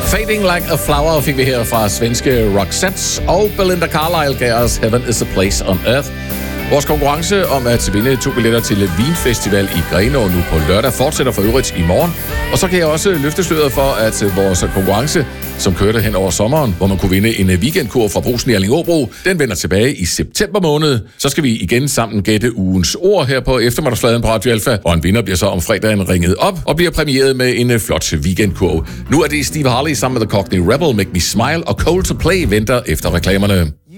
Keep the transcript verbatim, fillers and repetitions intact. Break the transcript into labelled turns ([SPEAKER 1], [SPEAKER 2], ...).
[SPEAKER 1] Fading Like a Flower fik vi her fra svenske Roxette, og Belinda Carlisle gav os Heaven is a Place on Earth. Vores konkurrence om at vinde to billetter til Vinfestival i Grenaa nu på lørdag fortsætter for øvrigt i morgen. Og så kan jeg også løfte sløret for, at vores konkurrence, som kørte hen over sommeren, hvor man kunne vinde en weekendkur fra Brugsen i Allingåbro, den vender tilbage i september måned. Så skal vi igen sammen gætte ugens ord her på eftermiddagsfladen på Radio Alfa, og en vinder bliver så om fredagen ringet op og bliver præmieret med en flot weekendkur. Nu er det Steve Harley sammen med The Cockney Rebel, Make Me Smile, og Cold to Play venter efter reklamerne.